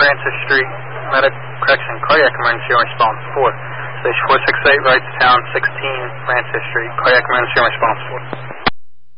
Francis Street, cardiac emergency response 4. Station 468, Wrightstown, 16 Francis Street, cardiac emergency response 4.